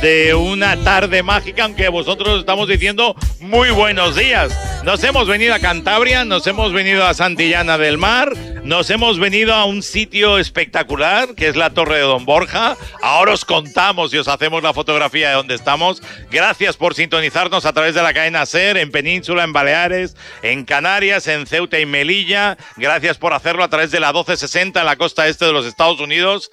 de una tarde mágica, aunque vosotros estamos diciendo muy buenos días. Nos hemos venido a Cantabria, nos hemos venido a Santillana del Mar, nos hemos venido a un sitio espectacular que es la Torre de Don Borja. Ahora os contamos y os hacemos la fotografía de donde estamos. Gracias por sintonizarnos a través de la cadena SER, en Península, en Baleares, en Canarias, en Ceuta y Melilla. Gracias por hacerlo a través de la 1260 en la costa este de los Estados Unidos.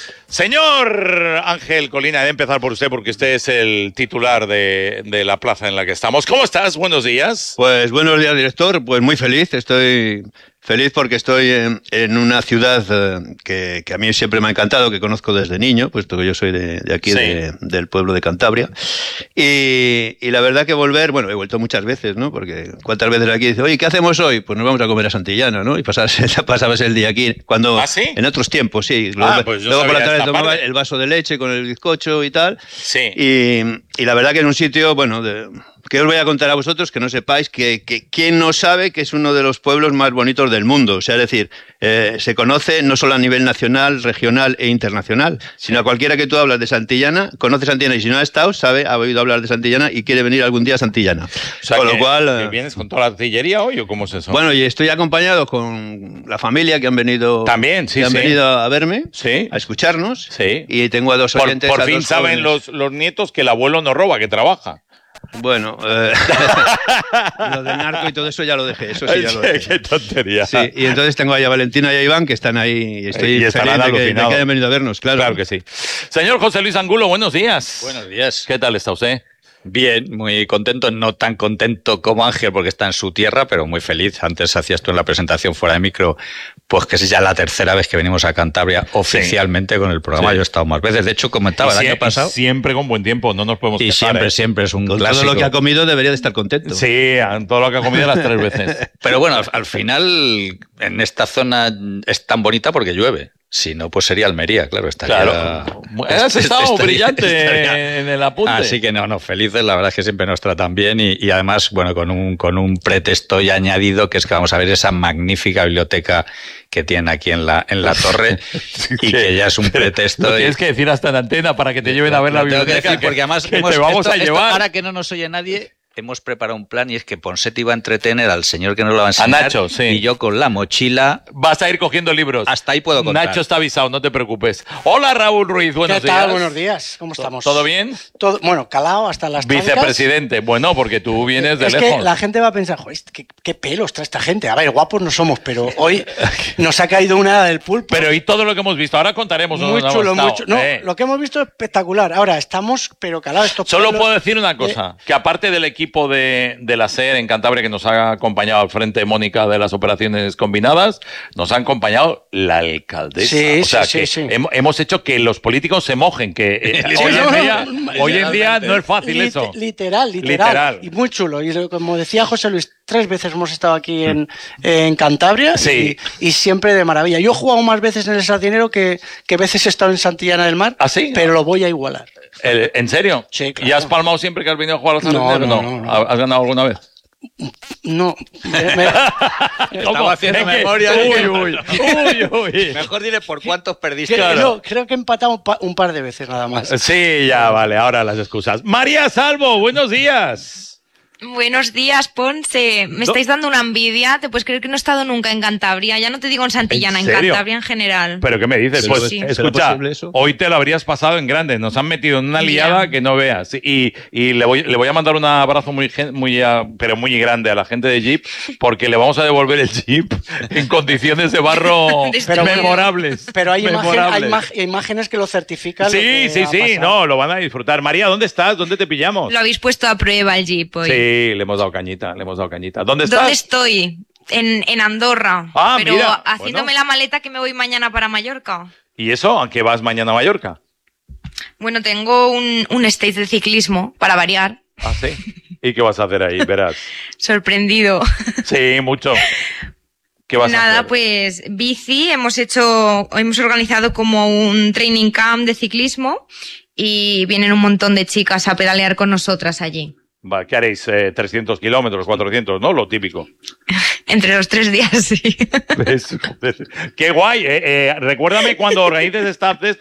Señor Ángel Colina, he de empezar por usted porque usted es el titular de la plaza en la que estamos. ¿Cómo estás? Buenos días. Pues buenos días, director. Pues muy feliz. Estoy feliz porque estoy en una ciudad que a mí siempre me ha encantado, que conozco desde niño, puesto que yo soy de aquí, sí, del pueblo de Cantabria. Y la verdad que volver, bueno, he vuelto muchas veces, ¿no? Porque cuántas veces aquí dice, oye, ¿qué hacemos hoy? Pues nos vamos a comer a Santillana, ¿no? Y pasabas el día aquí. Cuando, ¿Ah, sí? En otros tiempos, sí. Pues luego por la tarde tomaba el vaso de leche con el bizcocho y tal. Sí. Y la verdad que en un sitio, bueno, que os voy a contar a vosotros, que no sepáis, que quién no sabe que es uno de los pueblos más bonitos del mundo. O sea, es decir, se conoce no solo a nivel nacional, regional e internacional, sino a cualquiera que tú hablas de Santillana, conoce Santillana, y si no ha estado, ha oído hablar de Santillana y quiere venir algún día a Santillana. O sea, con lo cual, ¿vienes con toda la artillería hoy o cómo es eso? Bueno, y estoy acompañado con la familia que han venido, también, sí, que han venido a verme, sí, a escucharnos, sí. Y tengo a dos oyentes. Por fin saben los nietos que el abuelo no roba, que trabaja. Bueno, lo del narco y todo eso ya lo dejé, eso sí ya lo dejé. Qué tontería. Sí, y entonces tengo ahí a Valentina y a Iván que están ahí y estoy feliz de que hayan venido a vernos, claro. Claro que sí. Señor José Luis Angulo, buenos días. Buenos días. ¿Qué tal está usted? Bien, muy contento, no tan contento como Ángel porque está en su tierra, pero muy feliz. Antes hacías tú en la presentación fuera de micro, pues que es ya la tercera vez que venimos a Cantabria oficialmente, sí, con el programa. Sí. Yo he estado más veces, de hecho comentaba el año pasado. Siempre con buen tiempo, no nos podemos quejar. Y siempre es un con clásico. Todo lo que ha comido debería de estar contento. Sí, en todo lo que ha comido las 3 veces. Pero bueno, al final en esta zona es tan bonita porque llueve. Si no, pues sería Almería, claro. Claro. Has estado brillante en el apunte. Así que no, felices. La verdad es que siempre nos tratan bien y además, bueno, con un pretexto ya añadido, que es que vamos a ver esa magnífica biblioteca que tienen aquí en la torre y que ya es un pretexto. Tienes que decir hasta en antena para que te lleven a ver la biblioteca. Tengo que decir, porque además te vamos a llevar. Ahora que no nos oye nadie, hemos preparado un plan y es que Ponseti va a entretener al señor que nos lo va a enseñar. A Nacho, sí. Y yo con la mochila. Vas a ir cogiendo libros. Hasta ahí puedo contar. Nacho está avisado, no te preocupes. Hola, Raúl Ruiz, buenos días. ¿Qué tal? Buenos días, ¿cómo estamos? ¿Todo bien? Todo, bueno, calado hasta las trancas. Vicepresidente, bueno, porque tú vienes de es lejos. Es que la gente va a pensar, joder, ¿qué pelos trae esta gente? A ver, guapos no somos, pero hoy nos ha caído una del pulpo. Pero y todo lo que hemos visto, ahora contaremos. Muy chulo, muy chulo. No, lo que hemos visto es espectacular. Ahora, estamos, pero calados. Solo puedo decir una cosa, que aparte del equipo de la SER en Cantabria, que nos ha acompañado al frente Mónica de las operaciones combinadas, nos ha acompañado la alcaldesa. Sí, o sea, sí, que hemos hecho que los políticos se mojen, que hoy en día no es fácil eso. Literal. Y muy chulo. Y como decía José Luis, 3 veces hemos estado aquí en Cantabria, sí, y siempre de maravilla. Yo he jugado más veces en el Sardinero que veces he estado en Santillana del Mar, ¿Ah, sí? Pero lo voy a igualar. ¿En serio? Sí, claro. ¿Y has palmado siempre que has venido a jugar al Sardinero? No. ¿Has ganado alguna vez? No. Estaba haciendo memoria. Uy. Mejor dile por cuántos perdiste. Claro. Creo que he empatado un par de veces nada más. Sí, ya vale, ahora las excusas. María Salvo, buenos días. Buenos días, Ponce. Me estáis dando una envidia. Te puedes creer que no he estado nunca en Cantabria. Ya no te digo en Santillana, en Cantabria en general. ¿Pero qué me dices? Sí, pues sí. escucha, hoy te lo habrías pasado en grande. Nos han metido en una liada que no veas. Y le voy a mandar un abrazo muy grande a la gente de Jeep, porque le vamos a devolver el Jeep en condiciones de barro memorables. Pero hay imágenes que lo certifican. Sí, no, lo van a disfrutar. María, ¿dónde estás? ¿Dónde te pillamos? Lo habéis puesto a prueba el Jeep hoy. Sí, le hemos dado cañita. ¿Dónde estás? ¿Dónde estoy? En Andorra. Pero mira, haciéndome la maleta que me voy mañana para Mallorca. ¿Y eso? ¿A qué vas mañana a Mallorca? Bueno, tengo un stage de ciclismo, para variar. ¿Ah, sí? ¿Y qué vas a hacer ahí? Verás. Sorprendido. Sí, mucho. ¿Qué vas a hacer? Nada, pues bici. Hemos organizado como un training camp de ciclismo y vienen un montón de chicas a pedalear con nosotras allí. ¿Qué haréis? 300 kilómetros, 400, ¿no? Lo típico. Entre los 3 días, sí. ¡Qué guay! Recuérdame cuando organices esta